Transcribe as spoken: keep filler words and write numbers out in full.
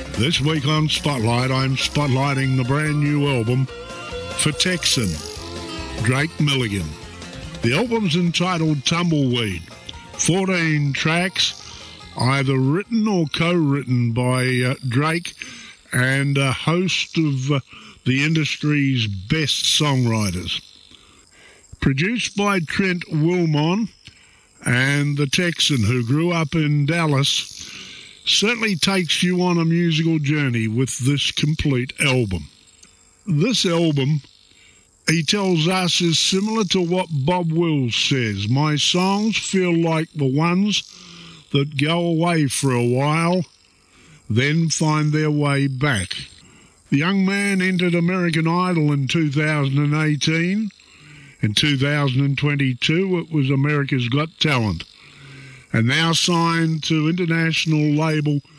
This week on Spotlight, I'm spotlighting the brand new album for Texan, Drake Milligan. The album's entitled Tumbleweed. fourteen tracks, either written or co-written by uh, Drake and a host of uh, the industry's best songwriters. Produced by Trent Wilmon and the Texan, who grew up in Dallas, certainly takes you on a musical journey with this complete album. This album, he tells us, is similar to what Bob Wills says. My songs feel like the ones that go away for a while, then find their way back. The young man entered American Idol in two thousand eighteen. In two thousand twenty-two, it was America's Got Talent, and now signed to international label